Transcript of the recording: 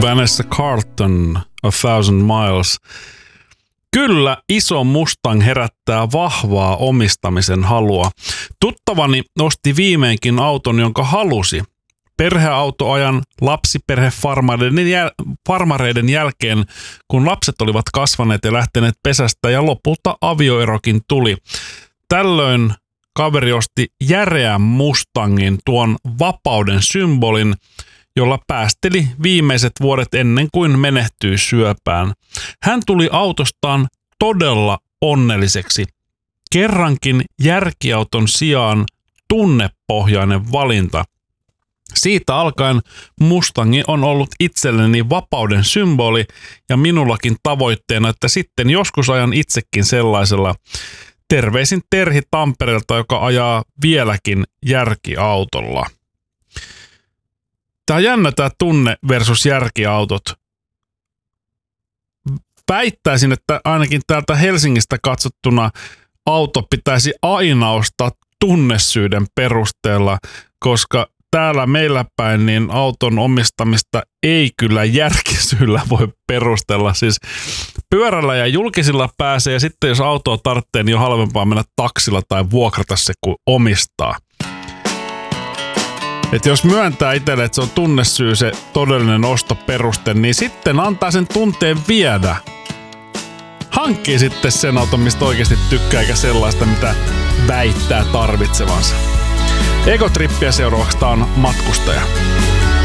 Vanessa Carlton, A Thousand Miles. Kyllä, iso Mustang herättää vahvaa omistamisen halua. Tuttavani osti viimeinkin auton, jonka halusi. Perheautoajan lapsiperhefarmareiden jälkeen, kun lapset olivat kasvaneet ja lähteneet pesästä ja lopulta avioerokin tuli. Tällöin kaveri osti järeän Mustangin, tuon vapauden symbolin, jolla päästeli viimeiset vuodet ennen kuin menehtyi syöpään. Hän tuli autostaan todella onnelliseksi. Kerrankin järkiauton sijaan tunnepohjainen valinta. Siitä alkaen Mustangi on ollut itselleni vapauden symboli ja minullakin tavoitteena, että sitten joskus ajan itsekin sellaisella. Terveisin Terhi Tampereelta, joka ajaa vieläkin järkiautolla. Tämä on jännä tämä tunne versus järkiautot. Väittäisin, että ainakin täältä Helsingistä katsottuna auto pitäisi aina ostaa tunnesyyden perusteella, koska täällä meillä päin niin auton omistamista ei kyllä järkisyllä voi perustella. Siis pyörällä ja julkisilla pääsee ja sitten jos autoa tarvitsee, niin on halvempaa mennä taksilla tai vuokrata se kuin omistaa. Että jos myöntää itselle, että se on tunnesyy se todellinen ostoperuste, niin sitten antaa sen tunteen viedä. Hankkii sitten sen auton, mistä oikeasti tykkää, eikä sellaista, mitä väittää tarvitsevansa. Ekotrippiä seuraavaksi, tää on Matkustaja.